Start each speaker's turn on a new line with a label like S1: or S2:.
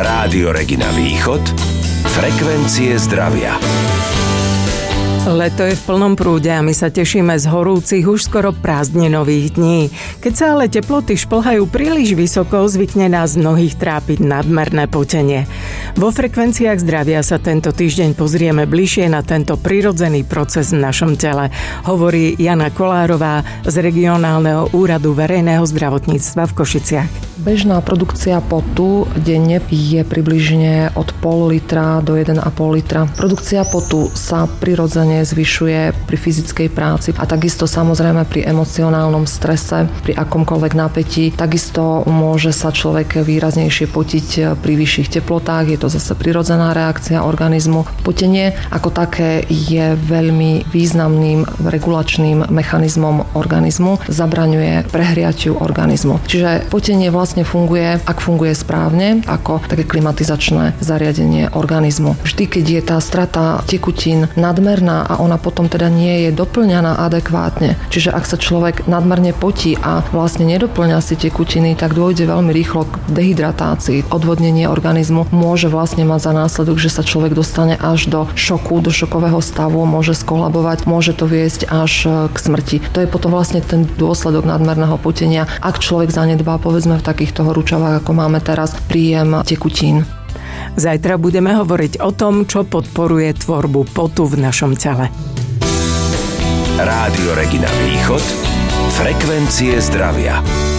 S1: Rádio Regina Východ, frekvencie zdravia.
S2: Leto je v plnom prúde a my sa tešíme z horúcich už skoro prázdninových dní. Keď sa ale teploty šplhajú príliš vysoko, zvykne nás mnohých trápiť nadmerné potenie. Vo frekvenciách zdravia sa tento týždeň pozrieme bližšie na tento prirodzený proces v našom tele, hovorí Jana Kolárová z Regionálneho úradu verejného zdravotníctva v Košiciach.
S3: Bežná produkcia potu denne je približne od 0,5 litra do 1,5 litra. Produkcia potu sa prirodzene zvyšuje pri fyzickej práci a takisto samozrejme pri emocionálnom strese, pri akomkoľvek napätí. Takisto môže sa človek výraznejšie potiť pri vyšších teplotách, je to zase prirodzená reakcia organizmu. Potenie ako také je veľmi významným regulačným mechanizmom organizmu, zabraňuje prehriatiu organizmu. Čiže potenie vlastne funguje, ak funguje správne, ako také klimatizačné zariadenie organizmu. Vždy, keď je tá strata tekutín nadmerná a ona potom teda nie je doplňaná adekvátne, čiže ak sa človek nadmerne potí a vlastne nedoplňa si tekutiny, tak dôjde veľmi rýchlo k dehydratácii. Odvodnenie organizmu môže vlastne mať za následok, že sa človek dostane až do šoku, do šokového stavu, môže skolabovať, môže to viesť až k smrti. To je potom vlastne ten dôsledok nadmerného potenia, ak človek zanedbá, povedzme v takýchto horúčavách, ako máme teraz, príjem tekutín.
S2: Zajtra budeme hovoriť o tom, čo podporuje tvorbu potu v našom tele.
S1: Rádio Regina Východ, frekvencie zdravia.